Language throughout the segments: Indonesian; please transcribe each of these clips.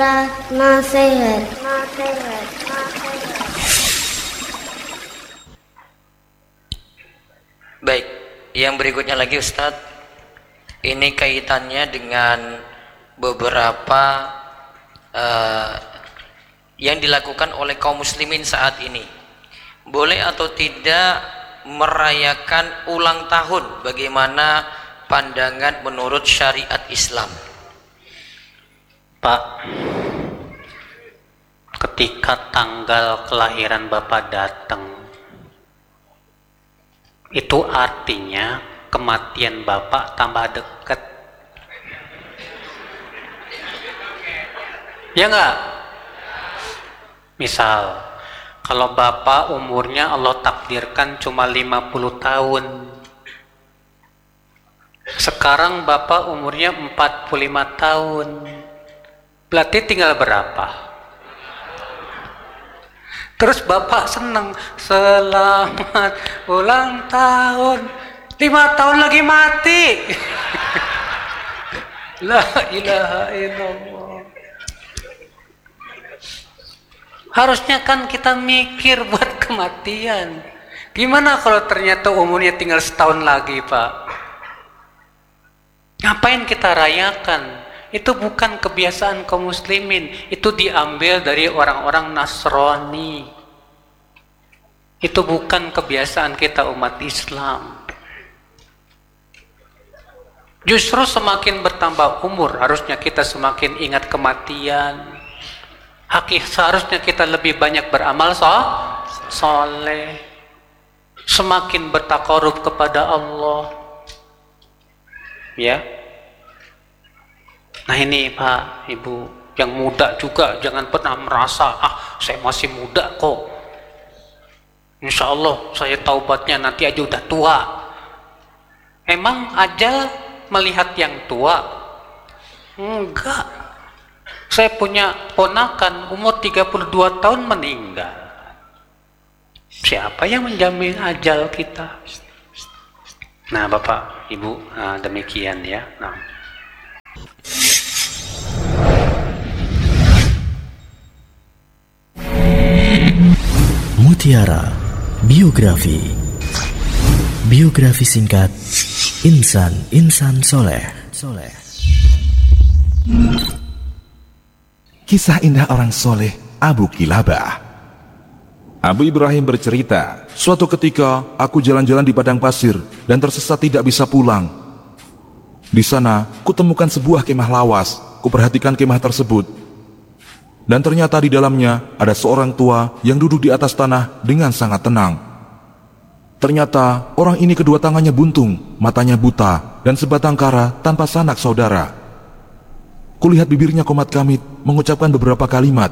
Nasihat. Baik, yang berikutnya lagi Ustadz, ini kaitannya dengan beberapa yang dilakukan oleh kaum muslimin saat ini. Boleh atau tidak merayakan ulang tahun? Bagaimana pandangan menurut syariat Islam? Pak, ketika tanggal kelahiran Bapak datang, itu artinya kematian Bapak tambah dekat. Ya enggak? Misal, kalau Bapak umurnya Allah takdirkan cuma 50 tahun. Sekarang Bapak umurnya 45 tahun. Berarti tinggal berapa? Terus Bapak senang, selamat ulang tahun, 5 tahun lagi mati. La ilaha illallah. Harusnya kan kita mikir buat kematian. Gimana kalau ternyata umurnya tinggal setahun lagi, Pak? Ngapain kita rayakan? Itu bukan kebiasaan kaum muslimin, itu diambil dari orang-orang Nasrani. Itu bukan kebiasaan kita umat Islam. Justru semakin bertambah umur, harusnya kita semakin ingat kematian. Seharusnya kita lebih banyak beramal soleh, semakin bertakarub kepada Allah. Ya. Nah ini Pak, Ibu, yang muda juga jangan pernah merasa, saya masih muda kok. Insya Allah saya taubatnya nanti aja udah tua. Emang ajal melihat yang tua? Enggak. Saya punya ponakan umur 32 tahun meninggal. Siapa yang menjamin ajal kita? Nah Bapak, Ibu, demikian ya. Nah. Mutiara Biografi. Biografi singkat Insan Soleh. Kisah indah orang soleh Abu Kilabah. Abu Ibrahim bercerita, suatu ketika aku jalan-jalan di padang pasir dan tersesat tidak bisa pulang. Di sana, kutemukan sebuah kemah lawas. Kuperhatikan kemah tersebut. Dan ternyata di dalamnya ada seorang tua yang duduk di atas tanah dengan sangat tenang. Ternyata orang ini kedua tangannya buntung, matanya buta, dan sebatang kara tanpa sanak saudara. Kulihat bibirnya komat kamit mengucapkan beberapa kalimat.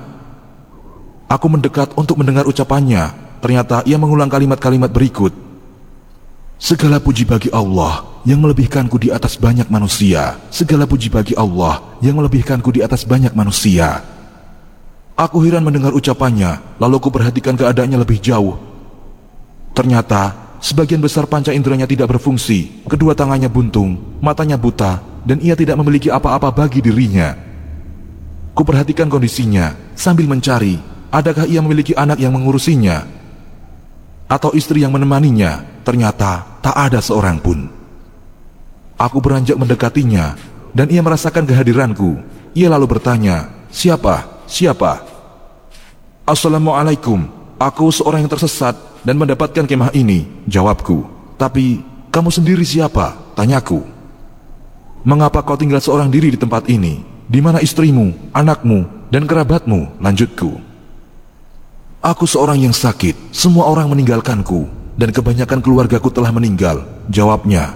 Aku mendekat untuk mendengar ucapannya. Ternyata ia mengulang kalimat-kalimat berikut. Segala puji bagi Allah yang melebihkanku di atas banyak manusia. Segala puji bagi Allah yang melebihkanku di atas banyak manusia. Aku heran mendengar ucapannya, lalu ku perhatikan keadaannya lebih jauh. Ternyata, sebagian besar panca inderanya tidak berfungsi, kedua tangannya buntung, matanya buta, dan ia tidak memiliki apa-apa bagi dirinya. Ku perhatikan kondisinya, sambil mencari, adakah ia memiliki anak yang mengurusinya, atau istri yang menemaninya. Ternyata, tak ada seorang pun. Aku beranjak mendekatinya, dan ia merasakan kehadiranku. Ia lalu bertanya, Siapa? Assalamualaikum, aku seorang yang tersesat dan mendapatkan kemah ini, jawabku. Tapi, kamu sendiri siapa? Tanyaku. Mengapa kau tinggal seorang diri di tempat ini? Di mana istrimu, anakmu, dan kerabatmu? Lanjutku. Aku seorang yang sakit, semua orang meninggalkanku, dan kebanyakan keluargaku telah meninggal, jawabnya.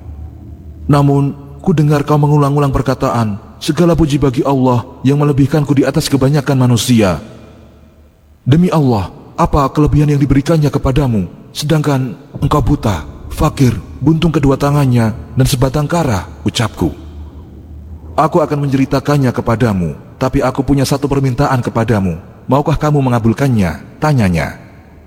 Namun, ku dengar kau mengulang-ulang perkataan, segala puji bagi Allah yang melebihkanku di atas kebanyakan manusia. Demi Allah, apa kelebihan yang diberikannya kepadamu, sedangkan engkau buta, fakir, buntung kedua tangannya, dan sebatang kara, ucapku. Aku akan menceritakannya kepadamu, tapi aku punya satu permintaan kepadamu. Maukah kamu mengabulkannya? Tanyanya.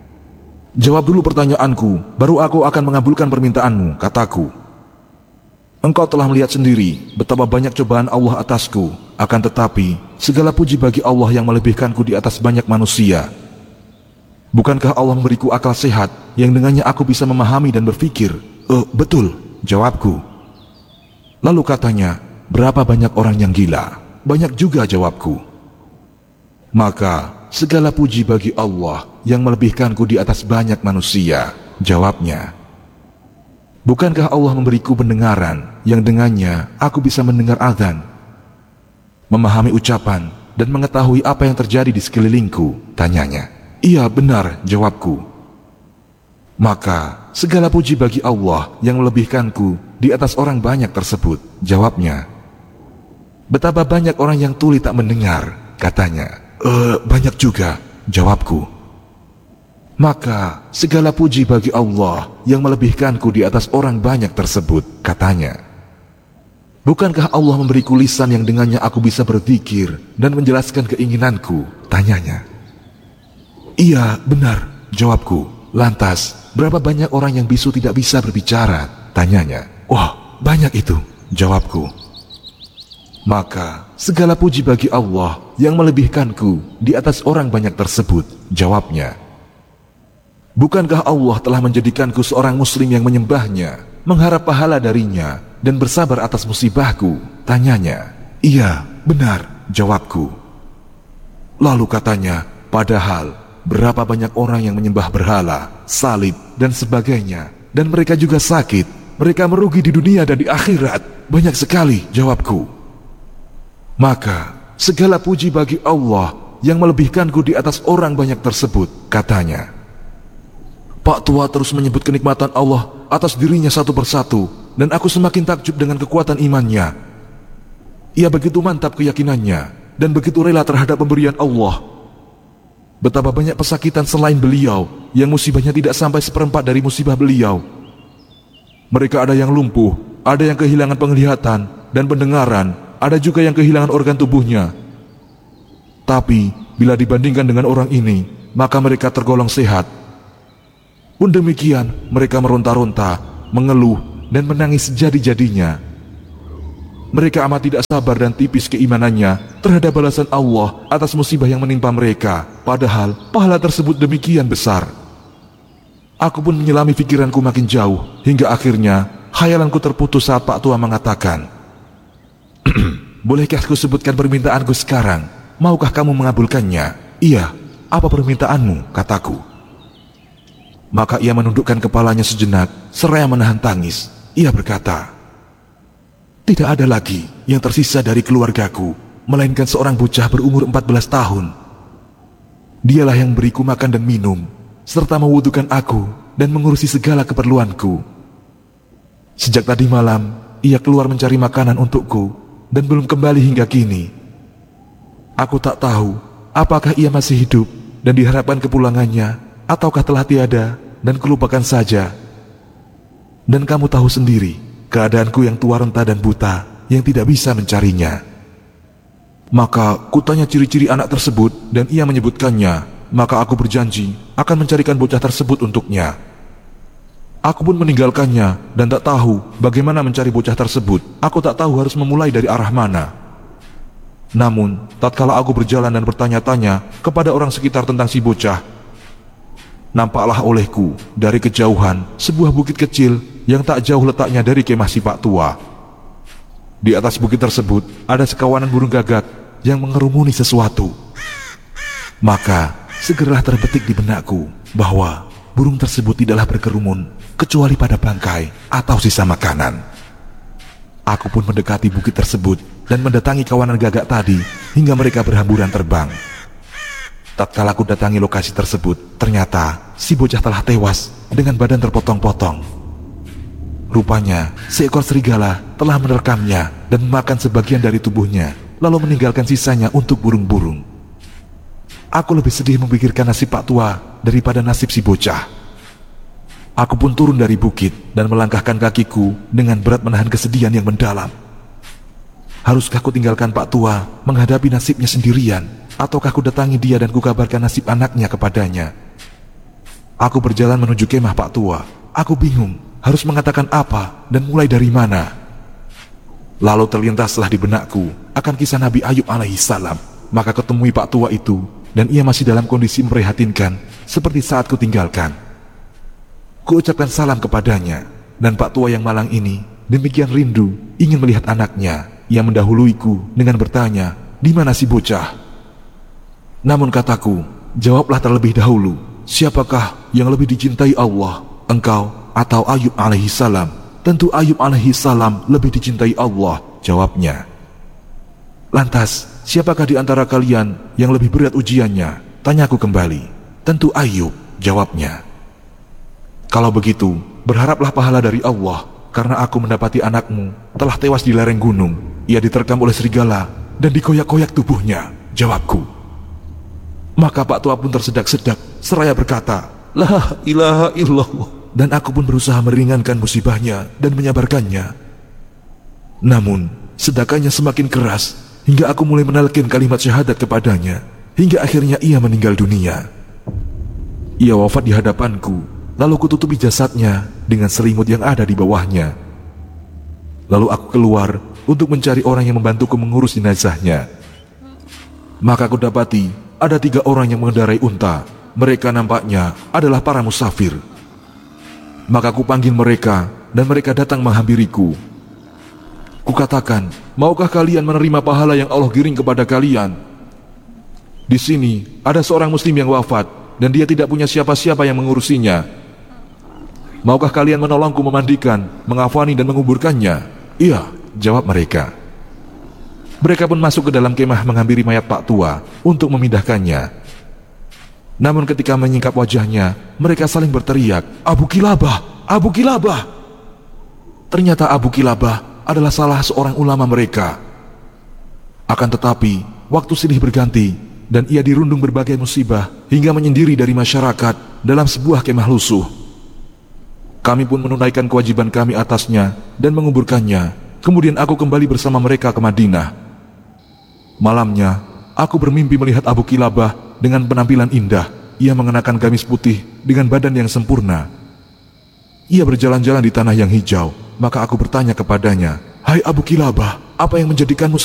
Jawab dulu pertanyaanku, baru aku akan mengabulkan permintaanmu, kataku. Engkau telah melihat sendiri betapa banyak cobaan Allah atasku. Akan tetapi, segala puji bagi Allah yang melebihkanku di atas banyak manusia. Bukankah Allah memberiku akal sehat yang dengannya aku bisa memahami dan berpikir? Betul, jawabku. Lalu katanya, berapa banyak orang yang gila? Banyak juga, jawabku. Maka, segala puji bagi Allah yang melebihkanku di atas banyak manusia, jawabnya. Bukankah Allah memberiku pendengaran yang dengannya aku bisa mendengar azan, memahami ucapan, dan mengetahui apa yang terjadi di sekelilingku? Tanyanya. Iya, benar, jawabku. Maka segala puji bagi Allah yang melebihkanku di atas orang banyak tersebut, jawabnya. Betapa banyak orang yang tuli tak mendengar, katanya. Banyak juga, jawabku. Maka segala puji bagi Allah yang melebihkanku di atas orang banyak tersebut, katanya. Bukankah Allah memberiku lisan yang dengannya aku bisa berzikir dan menjelaskan keinginanku? Tanyanya. Iya, benar, jawabku. Lantas, berapa banyak orang yang bisu tidak bisa berbicara? Tanyanya. Wah, banyak itu, jawabku. Maka segala puji bagi Allah yang melebihkanku di atas orang banyak tersebut, jawabnya. Bukankah Allah telah menjadikanku seorang muslim yang menyembahnya, mengharap pahala darinya, dan bersabar atas musibahku? Tanyanya. Iya, benar, jawabku. Lalu katanya, padahal berapa banyak orang yang menyembah berhala, salib, dan sebagainya, dan mereka juga sakit. Mereka merugi di dunia dan di akhirat. Banyak sekali, jawabku. Maka segala puji bagi Allah yang melebihkanku di atas orang banyak tersebut, katanya. Pak Tua terus menyebut kenikmatan Allah atas dirinya satu persatu, dan aku semakin takjub dengan kekuatan imannya. Ia begitu mantap keyakinannya, dan begitu rela terhadap pemberian Allah. Betapa banyak pesakitan selain beliau, yang musibahnya tidak sampai seperempat dari musibah beliau. Mereka ada yang lumpuh, ada yang kehilangan penglihatan dan pendengaran, ada juga yang kehilangan organ tubuhnya. Tapi, bila dibandingkan dengan orang ini, maka mereka tergolong sehat. Pun demikian, mereka meronta-ronta, mengeluh, dan menangis sejadi-jadinya. Mereka amat tidak sabar dan tipis keimanannya terhadap balasan Allah atas musibah yang menimpa mereka, padahal pahala tersebut demikian besar. Aku pun menyelami pikiranku makin jauh, hingga akhirnya khayalanku terputus saat Pak Tua mengatakan, bolehkah aku sebutkan permintaanku sekarang? Maukah kamu mengabulkannya? Iya, apa permintaanmu? Kataku. Maka ia menundukkan kepalanya sejenak, seraya menahan tangis. Ia berkata, tidak ada lagi yang tersisa dari keluargaku, melainkan seorang bocah berumur 14 tahun. Dialah yang beriku makan dan minum, serta mewudukan aku dan mengurusi segala keperluanku. Sejak tadi malam, ia keluar mencari makanan untukku dan belum kembali hingga kini. Aku tak tahu apakah ia masih hidup dan diharapkan kepulangannya, ataukah telah tiada dan kelupakan saja. Dan kamu tahu sendiri keadaanku yang tua renta dan buta, yang tidak bisa mencarinya. Maka kutanya ciri-ciri anak tersebut, dan ia menyebutkannya. Maka aku berjanji akan mencarikan bocah tersebut untuknya. Aku pun meninggalkannya dan tak tahu bagaimana mencari bocah tersebut. Aku tak tahu harus memulai dari arah mana. Namun, tatkala aku berjalan dan bertanya-tanya kepada orang sekitar tentang si bocah, nampaklah olehku dari kejauhan sebuah bukit kecil yang tak jauh letaknya dari kemah si Pak Tua. Di atas bukit tersebut ada sekawanan burung gagak yang mengerumuni sesuatu. Maka segeralah terbetik di benakku bahwa burung tersebut tidaklah berkerumun kecuali pada bangkai atau sisa makanan. Aku pun mendekati bukit tersebut dan mendatangi kawanan gagak tadi hingga mereka berhamburan terbang. Tatkala aku datangi lokasi tersebut, ternyata si bocah telah tewas dengan badan terpotong-potong. Rupanya seekor serigala telah menerkamnya dan memakan sebagian dari tubuhnya, lalu meninggalkan sisanya untuk burung-burung. Aku lebih sedih memikirkan nasib Pak Tua daripada nasib si bocah. Aku pun turun dari bukit dan melangkahkan kakiku dengan berat menahan kesedihan yang mendalam. Haruskah ku tinggalkan Pak Tua menghadapi nasibnya sendirian, ataukah ku datangi dia dan ku kabarkan nasib anaknya kepadanya? Aku berjalan menuju kemah Pak Tua. Aku bingung harus mengatakan apa dan mulai dari mana. Lalu terlintaslah di benakku akan kisah Nabi Ayub alaihi salam. Maka ketemui Pak Tua itu, dan ia masih dalam kondisi memprihatinkan seperti saat kutinggalkan. Kuucapkan salam kepadanya, dan Pak Tua yang malang ini demikian rindu ingin melihat anaknya. Ia mendahuluiku dengan bertanya, "Di mana si bocah?" Namun kataku, "Jawablah terlebih dahulu, siapakah yang lebih dicintai Allah, engkau atau Ayub alaihi salam?" "Tentu Ayub alaihi salam lebih dicintai Allah," jawabnya. "Lantas, siapakah di antara kalian yang lebih berat ujiannya?" tanyaku kembali. "Tentu Ayub," jawabnya. "Kalau begitu, berharaplah pahala dari Allah, karena aku mendapati anakmu telah tewas di lereng gunung. Ia diterkam oleh serigala dan dikoyak-koyak tubuhnya," jawabku. Maka Pak Tua pun tersedak-sedak seraya berkata, "La ilaha illallah." Dan aku pun berusaha meringankan musibahnya dan menyabarkannya. Namun, sedakannya semakin keras hingga aku mulai menelkin kalimat syahadat kepadanya, hingga akhirnya ia meninggal dunia. Ia wafat di hadapanku, lalu kututupi jasadnya dengan selimut yang ada di bawahnya. Lalu aku keluar untuk mencari orang yang membantuku mengurus jenazahnya. Maka aku dapati ada 3 orang yang mengendarai unta. Mereka nampaknya adalah para musafir. Maka aku panggil mereka, dan mereka datang menghampiriku. Kukatakan, "Maukah kalian menerima pahala yang Allah giring kepada kalian? Di sini ada seorang muslim yang wafat, dan dia tidak punya siapa-siapa yang mengurusinya. Maukah kalian menolongku memandikan, mengafani dan menguburkannya?" "Iya," jawab mereka. Mereka pun masuk ke dalam kemah menghampiri mayat Pak Tua untuk memindahkannya. Namun ketika menyingkap wajahnya, mereka saling berteriak, "Abu Kilabah! Abu Kilabah!" Ternyata Abu Kilabah adalah salah seorang ulama mereka. Akan tetapi, waktu silih berganti, dan ia dirundung berbagai musibah hingga menyendiri dari masyarakat dalam sebuah kemah lusuh. Kami pun menunaikan kewajiban kami atasnya dan menguburkannya. Kemudian aku kembali bersama mereka ke Madinah. Malamnya, aku bermimpi melihat Abu Kilabah dengan penampilan indah. Ia mengenakan gamis putih dengan badan yang sempurna. Ia berjalan-jalan di tanah yang hijau. Maka aku bertanya kepadanya, "Hai Abu Kilabah, apa yang menjadikanmu